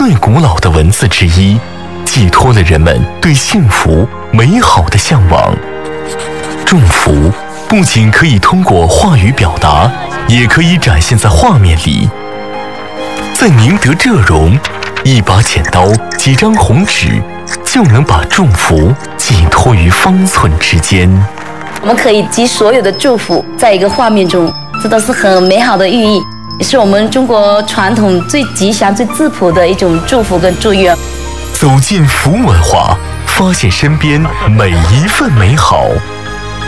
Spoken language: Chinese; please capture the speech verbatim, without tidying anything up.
最古老的文字之一，寄托了人们对幸福美好的向往。祝福不仅可以通过话语表达，也可以展现在画面里。在宁德浙荣，一把剪刀，几张红纸，就能把祝福寄托于方寸之间。 我们可以集所有的祝福在一个画面中，这都是很美好的寓意，也是我们中国传统最吉祥、最质朴的一种祝福跟祝愿。 走进福文化，发现身边每一份美好。